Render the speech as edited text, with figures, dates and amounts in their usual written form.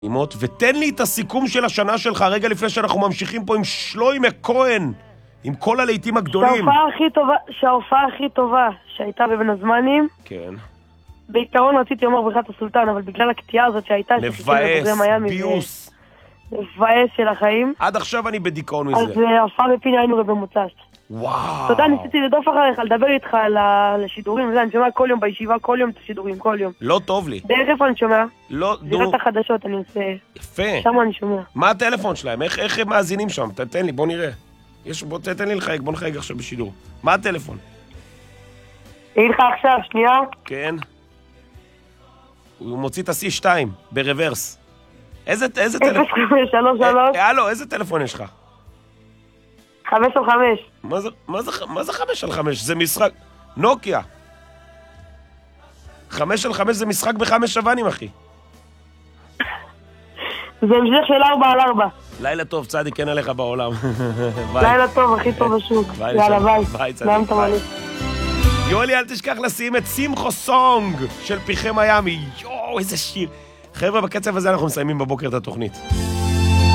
ותן לי את הסיכום של השנה שלך רגע לפני שאנחנו ממשיכים פה עם שלוימה כהן, עם כל הלהיטים הגדולים. שההופעה הכי טובה שהייתה בבין הזמנים. כן. בעיקרון רציתי לומר בריכת הסולטן, אבל בגלל הקטיעה הזאת שהייתה... מבאס, ביוס. מבאס של החיים. עד עכשיו אני בדיכאון מזה. אז ההופעה בפיני היינו גם במוצ"ש. וואו. תודה, ניסיתי לדוף אחריך, לדבר איתך על השידורים, אני שומע כל יום בישיבה, כל יום את השידורים, כל יום. לא טוב לי. דרך איפה אני שומע? לא, זירת החדשות אני עושה. יפה. שם אני שומע. מה הטלפון שלהם? איך הם מאזינים שם? תן לי, בוא נראה. תן לי לחייג, בוא נחייג עכשיו בשידור. מה הטלפון? תגיד לך עכשיו, שנייה. כן. הוא מוציא את ה-C2 ברוורס. איזה טלפון? 0533. הלו, איזה טלפון יש לך? 5 על 5. מה זה 5 על 5? זה משחק... נוקיה. 5 על 5 זה משחק ב5 שבנים, אחי. זה המשך של 4 על 4. לילה טוב, צדיק, אין עליך בעולם. לילה טוב, הכי טוב בשוק. יאללה, ביי. ביי, צדיק, ביי. יולי, אל תשכח לשים את שמחו סונג של פיחי מיאמי. יואו, איזה שיר. חבר'ה, בקצב הזה אנחנו מסיימים בבוקר את התוכנית.